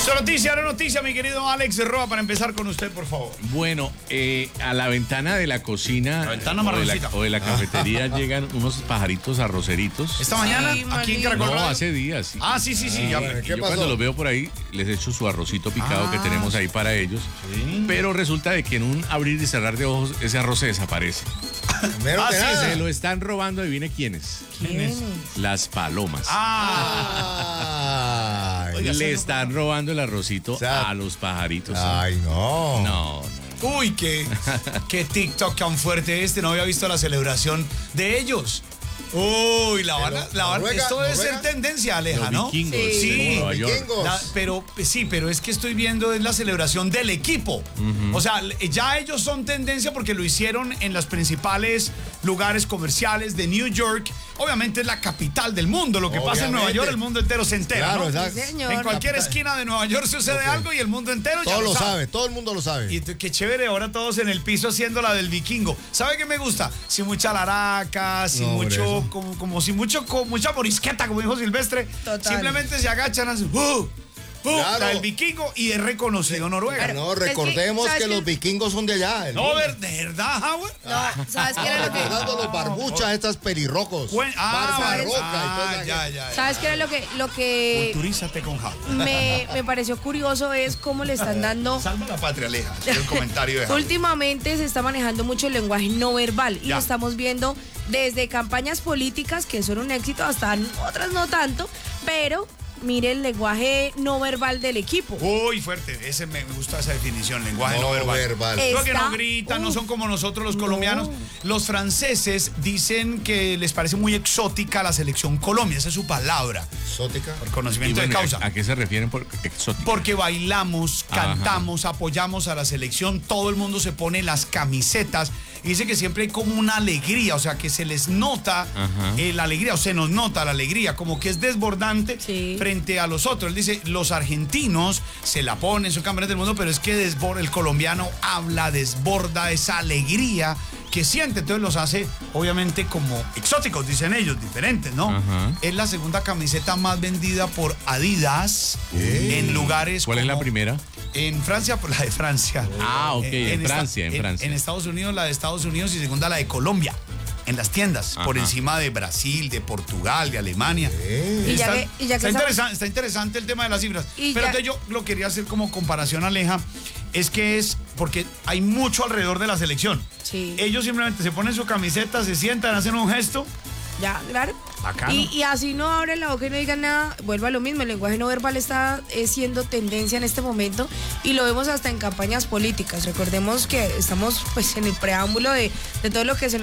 Noticia, mi querido Alex Roa, para empezar con usted, por favor. Bueno, a la ventana de la cocina o de la cafetería llegan unos pajaritos arroceritos. ¿Esta mañana? Sí, aquí en Caracol Radio. No, hace días. Sí. Ah, sí. Yo ¿qué pasó? cuando los veo por ahí, les echo su arrocito picado que tenemos ahí para ellos. Sí. Pero resulta de que en un abrir y cerrar de ojos, ese arroz se desaparece. Se lo están robando, adivine quiénes. ¿Quiénes? Las palomas. Oiga, Le se están robando el arrocito a los pajaritos. Ay, no. No. Uy, qué TikTok tan fuerte este. No había visto la celebración de ellos. Uy, esto debe ser tendencia, Aleja, Los ¿no? vikingos Sí. de Nueva York. Pero es que estoy viendo es la celebración del equipo. O sea, ya ellos son tendencia porque lo hicieron en los principales lugares comerciales de New York. Obviamente es la capital del mundo. Lo que pasa en Nueva York, el mundo entero se entera, Claro, ¿no? exacto. Sí, señor. En cualquier esquina de Nueva York sucede algo y el mundo entero ya Todo lo lo sabe. sabe, todo el mundo lo sabe. Y qué chévere, ahora todos en el piso haciendo la del vikingo. ¿Sabe qué me gusta? Sin mucha laraca, sin No, mucho, como sin mucha morisqueta, como dijo Silvestre. Total. Simplemente se agachan así, Claro. la del vikingo y es reconocido Noruega. No, recordemos ¿sabes que qué? los vikingos son de allá. No, ¿de verdad, Howard? No, ¿sabes qué era lo que...? Recordando los barbuchas, estas pelirrojos. Barba roca y toda esa gente. ¿Sabes qué era lo que Culturízate con Howard. me pareció curioso? Es cómo le están dando... Salva la patria, Aleja. Es el comentario de Howard. Últimamente se está manejando mucho el lenguaje no verbal y Ya. lo estamos viendo desde campañas políticas que son un éxito hasta otras no tanto, pero mire el lenguaje no verbal del equipo. Uy, fuerte. Me gusta esa definición, lenguaje no verbal. Es- Creo que no Está- gritan, no Uf. son como nosotros los No. colombianos. Los franceses dicen que les parece muy exótica la selección Colombia, esa es su palabra, Exótica. por Y conocimiento bueno, de causa. ¿a qué se refieren por exótico? Porque bailamos, Ajá. cantamos, apoyamos a la selección, todo el mundo se pone las camisetas y dice que siempre hay como una alegría, o sea, que se les nota Ajá. la alegría, o se nos nota la alegría, como que es desbordante Sí. frente a los otros. Él dice, los argentinos se la ponen, son campeones del mundo, pero es que el colombiano habla, desborda esa alegría que siente, entonces los hace obviamente como exóticos, dicen ellos, diferentes, ¿no? Ajá. Es la segunda camiseta más vendida por Adidas en lugares ¿Cuál es la como- primera? En Francia, por la de Francia. Ah, ok, en Francia. En Estados Unidos, la de Estados Unidos y segunda la de Colombia. En las tiendas, por Ajá. encima de Brasil, de Portugal, de Alemania. Y ya que Está interesante el tema de las cifras. Y Pero ya- entonces yo lo quería hacer como comparación, Aleja, es porque hay mucho alrededor de la selección. Sí. Ellos simplemente se ponen su camiseta, se sientan, hacen un gesto. Ya, claro. Bacano. Y así no abren la boca y no digan nada, vuelvo a lo mismo, el lenguaje no verbal está siendo tendencia en este momento y lo vemos hasta en campañas políticas. Recordemos que estamos pues en el preámbulo de todo lo que se